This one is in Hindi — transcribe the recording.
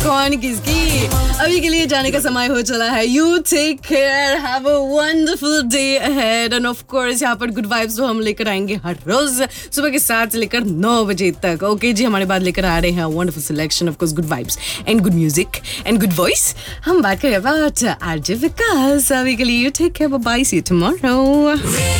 कौन किसकी। अभी के लिए जाने का समय हो चला है। You take care, have a wonderful day ahead end of course यहाँ पर गुड वाइब्स तो हम लेकर आएंगे हर रोज सुबह के 7 से लेकर 9 बजे तक। ओके जी, हमारे बाद लेकर आ रहे हैं wonderful selection, of course good vibes and good music and good voice. हम बात करें अबाउट आरजे विकास। अभी के लिए you take care, bye, C you tomorrow.